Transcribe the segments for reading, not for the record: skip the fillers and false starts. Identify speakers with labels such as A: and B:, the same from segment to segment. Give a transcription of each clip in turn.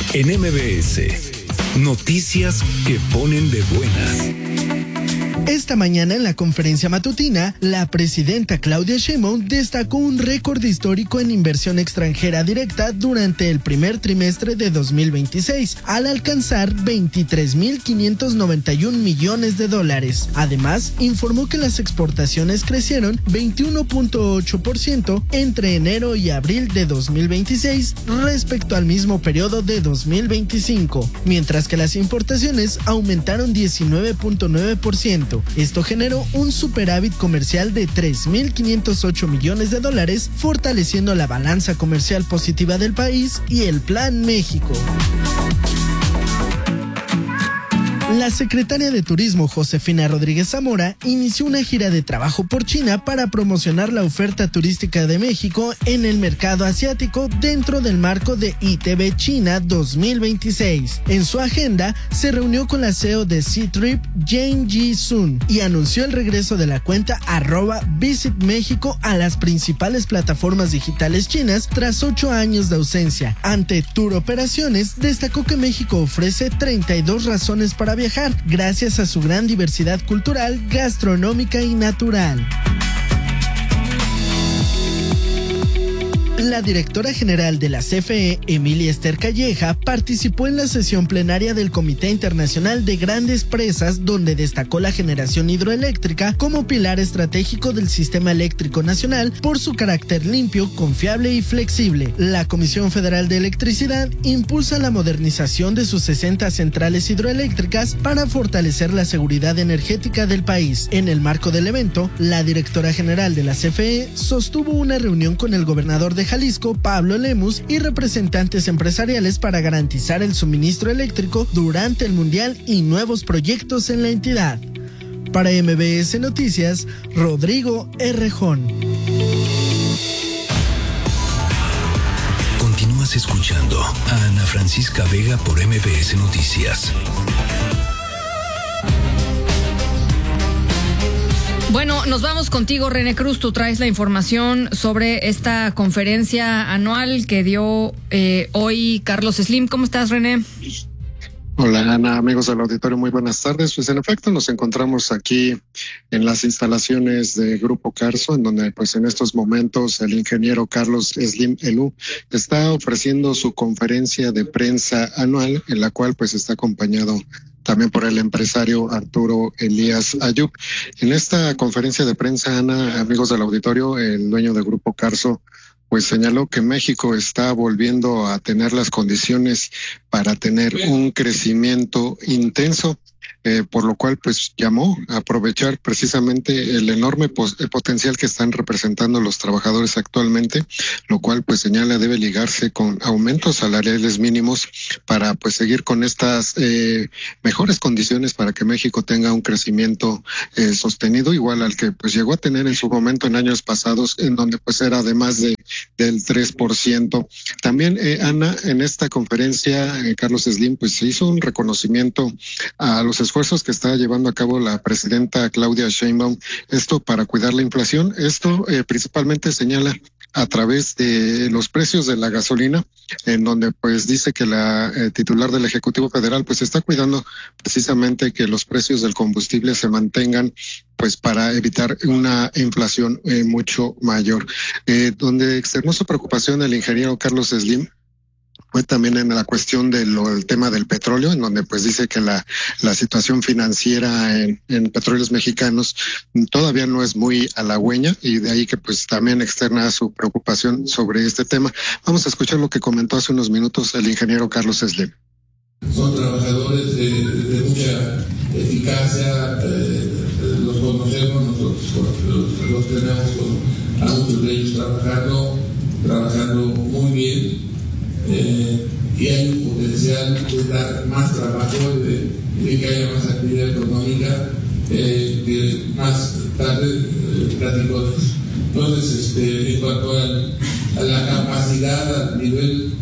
A: En MBS, noticias que ponen de buenas.
B: Esta mañana en la conferencia matutina, la presidenta Claudia Sheinbaum destacó un récord histórico en inversión extranjera directa durante el primer trimestre de 2026, al alcanzar 23.591 millones de dólares. Además, informó que las exportaciones crecieron 21.8% entre enero y abril de 2026 respecto al mismo periodo de 2025, mientras que las importaciones aumentaron 19.9%. Esto generó un superávit comercial de 3.508 millones de dólares, fortaleciendo la balanza comercial positiva del país y el Plan México. La secretaria de Turismo, Josefina Rodríguez Zamora, inició una gira de trabajo por China para promocionar la oferta turística de México en el mercado asiático dentro del marco de ITB China 2026. En su agenda, se reunió con la CEO de Ctrip, Jane Ji-sun, y anunció el regreso de la cuenta @visitmexico a las principales plataformas digitales chinas tras 8 años de ausencia. Ante Tour Operaciones, destacó que México ofrece 32 razones para viajar, gracias a su gran diversidad cultural, gastronómica y natural. La directora general de la CFE, Emilia Ester Calleja, participó en la sesión plenaria del Comité Internacional de Grandes Presas, donde destacó la generación hidroeléctrica como pilar estratégico del sistema eléctrico nacional por su carácter limpio, confiable y flexible. La Comisión Federal de Electricidad impulsa la modernización de sus 60 centrales hidroeléctricas para fortalecer la seguridad energética del país. En el marco del evento, la directora general de la CFE sostuvo una reunión con el gobernador de Jalisco, Pablo Lemus, y representantes empresariales para garantizar el suministro eléctrico durante el Mundial y nuevos proyectos en la entidad. Para MBS Noticias, Rodrigo Errejón.
A: Continúas escuchando a Ana Francisca Vega por MBS Noticias.
C: Bueno, nos vamos contigo, René Cruz. Tú traes la información sobre esta conferencia anual que dio hoy Carlos Slim. ¿Cómo estás, René?
D: Hola, Ana, amigos del auditorio, muy buenas tardes. Pues en efecto nos encontramos aquí en las instalaciones de Grupo Carso, en donde pues en estos momentos el ingeniero Carlos Slim Elú está ofreciendo su conferencia de prensa anual, en la cual pues está acompañado también por el empresario Arturo Elías Ayub. En esta conferencia de prensa, Ana, amigos del auditorio, el dueño de Grupo Carso pues señaló que México está volviendo a tener las condiciones para tener un crecimiento intenso, por lo cual pues llamó a aprovechar precisamente el enorme potencial que están representando los trabajadores actualmente, lo cual pues señala debe ligarse con aumentos salariales mínimos para pues seguir con estas mejores condiciones para que México tenga un crecimiento sostenido, igual al que pues llegó a tener en su momento en años pasados, en donde pues era de más del 3%. También, Ana, en esta conferencia, Carlos Slim pues se hizo un reconocimiento a los esfuerzos que está llevando a cabo la presidenta Claudia Sheinbaum, esto para cuidar la inflación. Esto principalmente señala a través de los precios de la gasolina, en donde pues dice que la titular del Ejecutivo Federal pues está cuidando precisamente que los precios del combustible se mantengan pues para evitar una inflación mucho mayor. Donde externó su preocupación el ingeniero Carlos Slim fue también en la cuestión del tema del petróleo, en donde pues dice que la situación financiera en petróleos mexicanos todavía no es muy halagüeña, y de ahí que pues también externa su preocupación sobre este tema. Vamos a escuchar lo que comentó hace unos minutos el ingeniero Carlos Slim.
E: Son trabajadores de mucha eficacia, los conocemos, nosotros los tenemos a muchos de ellos trabajando muy bien. Y hay un potencial de dar más trabajo, de que haya más actividad económica, que más tarde platico de eso. Entonces, en cuanto a la capacidad, al nivel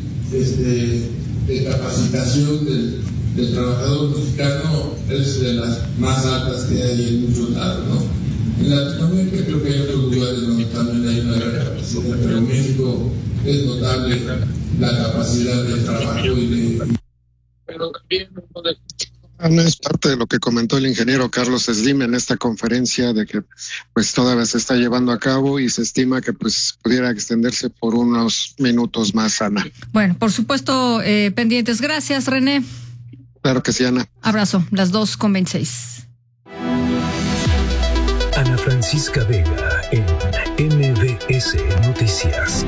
E: de capacitación del trabajador mexicano, es de las más altas que hay en muchos lados, ¿no? En Latinoamérica creo que hay otros lugares donde también hay una gran capacidad, pero México es notable la capacidad de trabajo pero también
D: es parte de lo que comentó el ingeniero Carlos Slim en esta conferencia, de que pues todavía se está llevando a cabo y se estima que pues pudiera extenderse por unos minutos más, Ana.
C: Bueno, por supuesto, pendientes. Gracias, René.
D: Claro que sí, Ana.
C: Abrazo, las 2:26.
A: Ana Francisca Vega en MBS Noticias.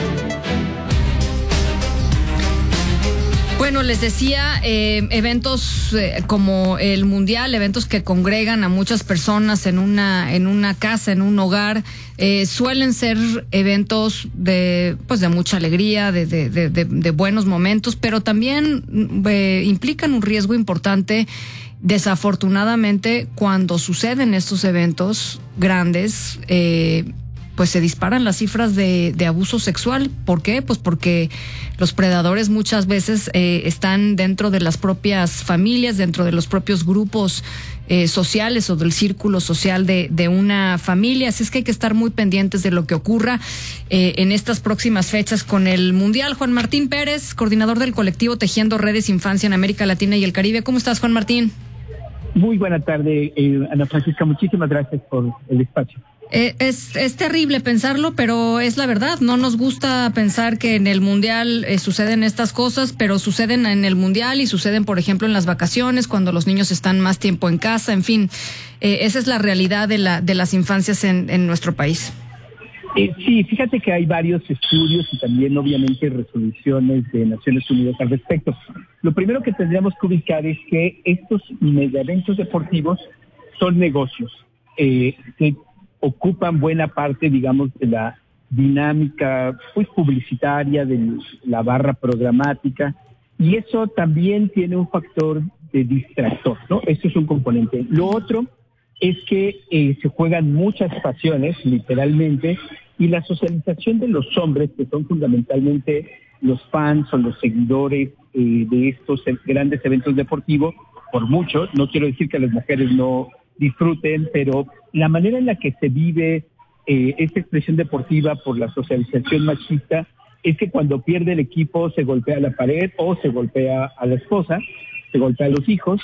C: Bueno, les decía, eventos como el Mundial, eventos que congregan a muchas personas en una casa, en un hogar, suelen ser eventos de mucha alegría, de buenos momentos, pero también implican un riesgo importante. Desafortunadamente, cuando suceden estos eventos grandes, pues se disparan las cifras de abuso sexual. ¿Por qué? Pues porque los predadores muchas veces están dentro de las propias familias, dentro de los propios grupos sociales o del círculo social de una familia. Así es que hay que estar muy pendientes de lo que ocurra en estas próximas fechas con el Mundial. Juan Martín Pérez, coordinador del colectivo Tejiendo Redes Infancia en América Latina y el Caribe. ¿Cómo estás, Juan Martín?
F: Muy buena tarde, Ana Francisca. Muchísimas gracias por el espacio.
C: Es terrible pensarlo, pero es la verdad. No nos gusta pensar que en el Mundial suceden estas cosas, pero suceden en el Mundial y suceden, por ejemplo, en las vacaciones, cuando los niños están más tiempo en casa. En fin, esa es la realidad de las infancias en nuestro país.
F: Sí, fíjate que hay varios estudios y también obviamente resoluciones de Naciones Unidas al respecto. Lo primero que tendríamos que ubicar es que estos mega eventos deportivos son negocios que ocupan buena parte, digamos, de la dinámica pues publicitaria, de la barra programática, y eso también tiene un factor de distractor, ¿no? Eso es un componente. Lo otro es que se juegan muchas pasiones, literalmente, y la socialización de los hombres, que son fundamentalmente los fans o los seguidores de estos grandes eventos deportivos, por mucho, no quiero decir que las mujeres no disfruten, pero la manera en la que se vive esta expresión deportiva por la socialización machista es que cuando pierde el equipo se golpea a la pared o se golpea a la esposa, se golpea a los hijos,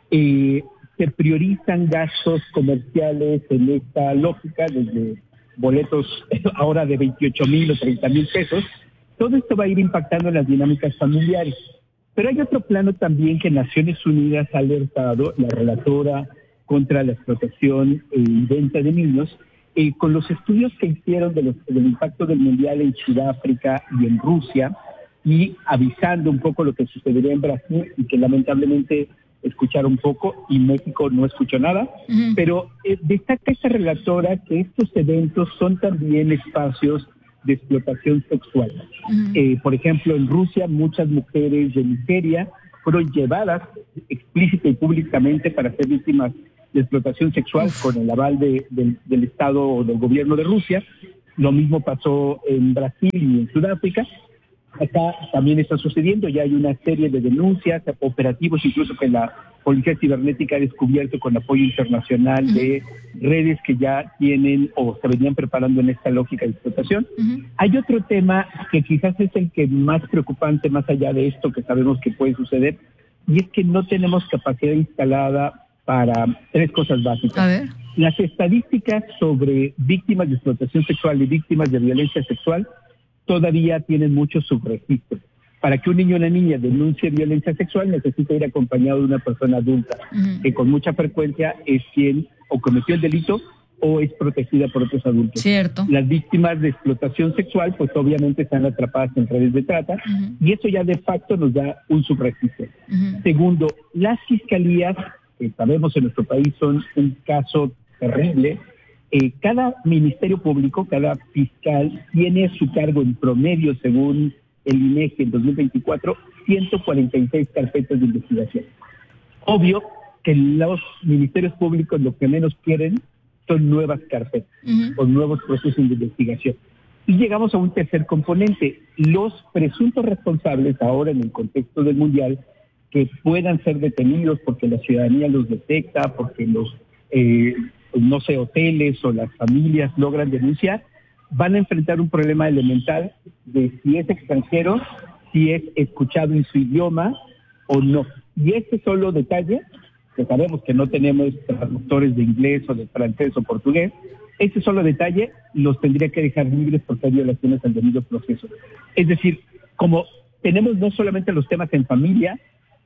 F: se priorizan gastos comerciales en esta lógica, desde boletos ahora de 28,000 o 30,000 pesos. Todo esto va a ir impactando en las dinámicas familiares. Pero hay otro plano también que Naciones Unidas ha alertado, la relatora contra la explotación y venta de niños, con los estudios que hicieron del impacto del Mundial en Sudáfrica y en Rusia, y avisando un poco lo que sucedería en Brasil, y que lamentablemente escucharon poco, y México no escuchó nada, pero destaca esta relatora que estos eventos son también espacios de explotación sexual. Por ejemplo, en Rusia muchas mujeres de Nigeria fueron llevadas explícita y públicamente para ser víctimas de explotación sexual con el aval del Estado o del gobierno de Rusia. Lo mismo pasó en Brasil y en Sudáfrica. Acá también está sucediendo, ya hay una serie de denuncias, operativos incluso que la Policía Cibernética ha descubierto con apoyo internacional de redes que ya tienen o se venían preparando en esta lógica de explotación. Hay otro tema que quizás es el que más preocupante, más allá de esto que sabemos que puede suceder, y es que no tenemos capacidad instalada para tres cosas básicas.
C: A ver.
F: Las estadísticas sobre víctimas de explotación sexual y víctimas de violencia sexual todavía tienen muchos subregistros. Para que un niño o una niña denuncie violencia sexual necesita ir acompañado de una persona adulta, que con mucha frecuencia es quien o cometió el delito o es protegida por otros adultos.
C: Cierto.
F: Las víctimas de explotación sexual pues obviamente están atrapadas en redes de trata, y eso ya de facto nos da un subregistro. Segundo, las fiscalías, que sabemos en nuestro país son un caso terrible. Cada ministerio público, cada fiscal tiene a su cargo en promedio, según el INEGI en 2024, 146 carpetas de investigación. Obvio que los ministerios públicos lo que menos quieren son nuevas carpetas o nuevos procesos de investigación. Y llegamos a un tercer componente. Los presuntos responsables ahora en el contexto del Mundial, que puedan ser detenidos porque la ciudadanía los detecta, porque los hoteles o las familias logran denunciar, van a enfrentar un problema elemental de si es extranjero, si es escuchado en su idioma o no. Y este solo detalle, que sabemos que no tenemos traductores de inglés o de francés o portugués, este solo detalle los tendría que dejar libres porque hay violaciones al debido proceso. Es decir, como tenemos no solamente los temas en familia,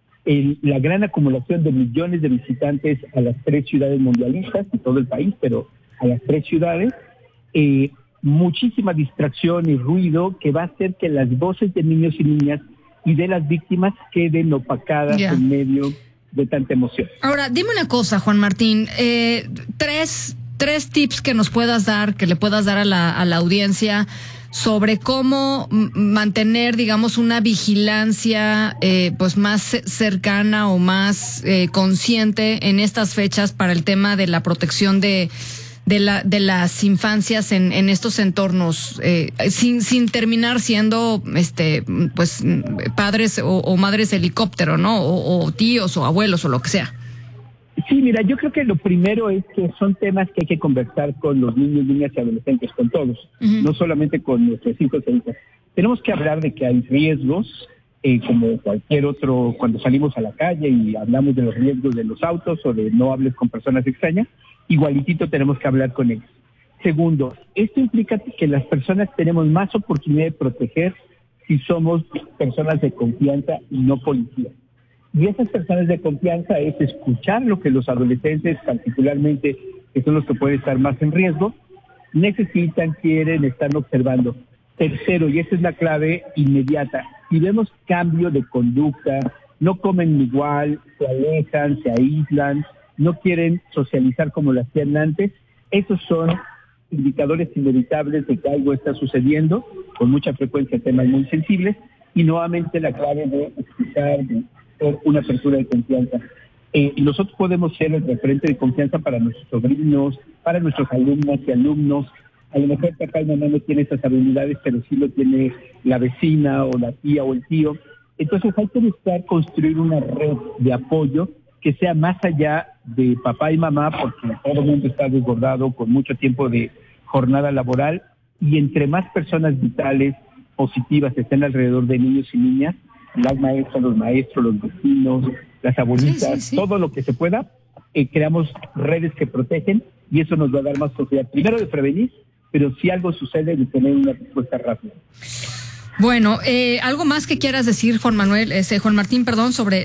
F: la gran acumulación de millones de visitantes a las 3 ciudades mundialistas y todo el país, pero a las 3 ciudades, muchísima distracción y ruido que va a hacer que las voces de niños y niñas y de las víctimas queden opacadas en medio de tanta emoción.
C: Ahora, dime una cosa, Juan Martín, tres tips que nos puedas dar, que le puedas dar a la audiencia sobre cómo mantener, digamos, una vigilancia pues más cercana o más consciente en estas fechas para el tema de la protección de las infancias en estos entornos, sin terminar siendo pues padres o madres helicóptero, ¿no? O tíos o abuelos o lo que sea.
F: Sí, mira, yo creo que lo primero es que son temas que hay que conversar con los niños, niñas y adolescentes, con todos, no solamente con nuestros hijos e hijas. Tenemos que hablar de que hay riesgos, como cualquier otro, cuando salimos a la calle y hablamos de los riesgos de los autos o de no hables con personas extrañas, igualitito tenemos que hablar con ellos. Segundo, esto implica que las personas tenemos más oportunidad de proteger si somos personas de confianza y no policías. Y esas personas de confianza es escuchar lo que los adolescentes, particularmente, que son los que pueden estar más en riesgo, necesitan, quieren, están observando. Tercero, y esa es la clave inmediata, si vemos cambio de conducta, no comen igual, se alejan, se aíslan, no quieren socializar como lo hacían antes, esos son indicadores inevitables de que algo está sucediendo, con mucha frecuencia temas muy sensibles, y nuevamente la clave de escuchar, de una apertura de confianza. Nosotros podemos ser el referente de confianza para nuestros sobrinos, para nuestros alumnas y alumnos. A lo mejor papá y mamá no tiene esas habilidades, pero sí lo tiene la vecina o la tía o el tío. Entonces hay que buscar construir una red de apoyo que sea más allá de papá y mamá, porque todo el mundo está desbordado con mucho tiempo de jornada laboral, y entre más personas vitales, positivas, estén alrededor de niños y niñas, las maestras, los maestros, los vecinos, las abuelitas, todo lo que se pueda, creamos redes que protegen, y eso nos va a dar más posibilidad, primero de prevenir, pero si algo sucede, de tener una respuesta rápida.
C: Bueno, algo más que quieras decir, Juan Martín, perdón, sobre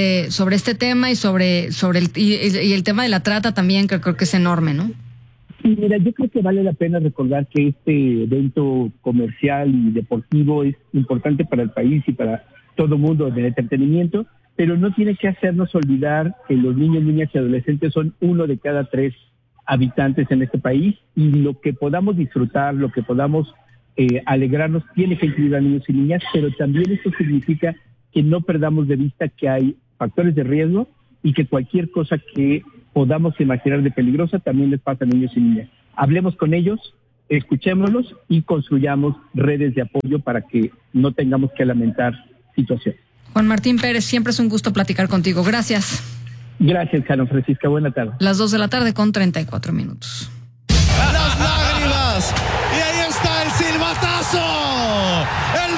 C: este tema y sobre el tema de la trata también, que creo que es enorme, ¿no?
F: Sí, mira, yo creo que vale la pena recordar que este evento comercial y deportivo es importante para el país y para todo mundo del entretenimiento, pero no tiene que hacernos olvidar que los niños, niñas y adolescentes son 1 de cada 3 habitantes en este país, y lo que podamos disfrutar, lo que podamos alegrarnos, tiene que incluir a niños y niñas, pero también esto significa que no perdamos de vista que hay factores de riesgo y que cualquier cosa que podamos imaginar de peligrosa también les pasa a niños y niñas. Hablemos con ellos, escuchémoslos y construyamos redes de apoyo para que no tengamos que lamentar situaciones.
C: Juan Martín Pérez, siempre es un gusto platicar contigo. Gracias.
F: Gracias, Carlos Francisca. Buena tarde.
C: Las 2:34 p.m.
G: Las lágrimas. Y ahí está el silbatazo. El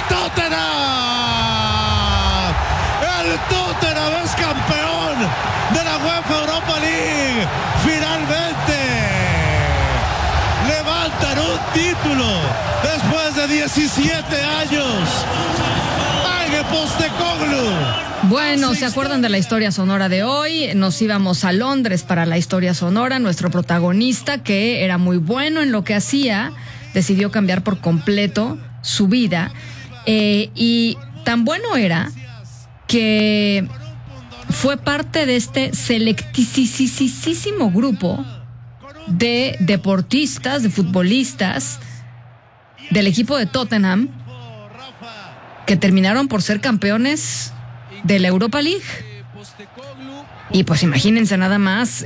G: Tottenham es campeón de la UEFA Europa League. Finalmente levantan un título después de 17 años. Postecoglou.
C: Bueno, ¿se acuerdan de la historia sonora de hoy? Nos íbamos a Londres para la historia sonora. Nuestro protagonista, que era muy bueno en lo que hacía, decidió cambiar por completo su vida. Y tan bueno era que fue parte de este selectísimo grupo de deportistas, de futbolistas del equipo de Tottenham, que terminaron por ser campeones de la Europa League. Y pues imagínense nada más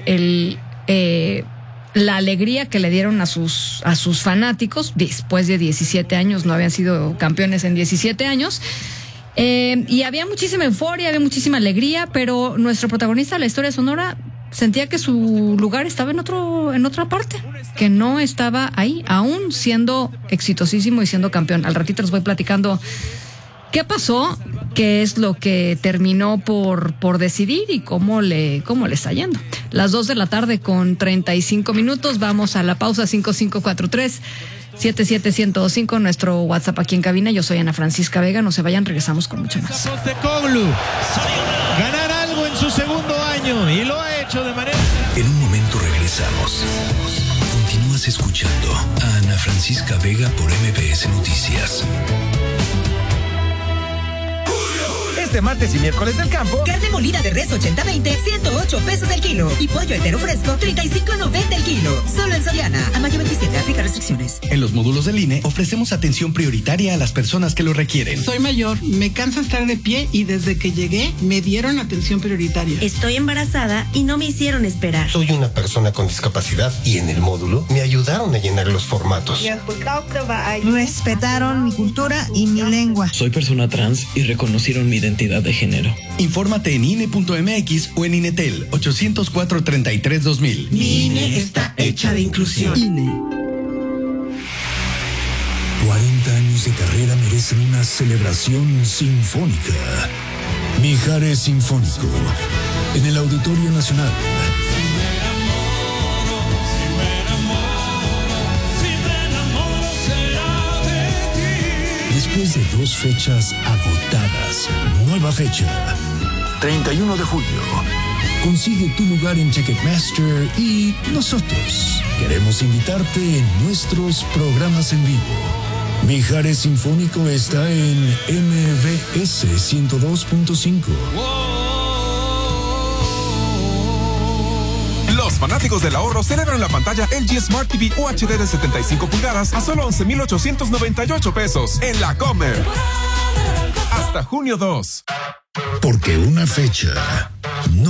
C: la alegría que le dieron a sus fanáticos. Después de 17 años, no habían sido campeones en 17 años. Y había muchísima euforia, había muchísima alegría, pero nuestro protagonista de la historia sonora sentía que su lugar estaba en otra parte, que no estaba ahí, aún siendo exitosísimo y siendo campeón. Al ratito les voy platicando ¿Qué pasó? ¿Qué es lo que terminó por decidir y cómo le está yendo? Las 2:35 p.m. Vamos a la pausa. 5543-77105, nuestro WhatsApp aquí en cabina. Yo soy Ana Francisca Vega. No se vayan, regresamos con mucho más.
G: Ganar algo en su segundo año y lo ha hecho de manera...
A: En un momento regresamos. Continúas escuchando a Ana Francisca Vega por MBS Noticias.
H: Este martes y miércoles del campo,
I: carne molida de res 80-20, 108 pesos el kilo. Y pollo entero fresco, 35.90 el kilo. Solo en Soriana. A mayo 27, aplica restricciones.
J: En los módulos del INE ofrecemos atención prioritaria a las personas que lo requieren.
K: Soy mayor, me cansa estar de pie y desde que llegué me dieron atención prioritaria.
L: Estoy embarazada y no me hicieron esperar.
M: Soy una persona con discapacidad y en el módulo me ayudaron a llenar los formatos.
N: Respetaron mi cultura y mi lengua.
O: Soy persona trans y reconocieron mi identidad de género.
J: Infórmate en INE.mx o en INETEL 804-33-2000.
N: Mi INE está hecha de inclusión.
J: INE.
A: 40 años de carrera merecen una celebración sinfónica. Mijares Sinfónico, en el Auditorio Nacional. Después de 2 fechas agotadas, nueva fecha, 31 de julio. Consigue tu lugar en Ticketmaster y nosotros queremos invitarte en nuestros programas en vivo. Mijares Sinfónico está en MBS 102.5.
P: Los fanáticos del ahorro celebran la pantalla LG Smart TV UHD de 75 pulgadas a solo 11,898 pesos en la Comer. Hasta junio 2.
A: Porque una fecha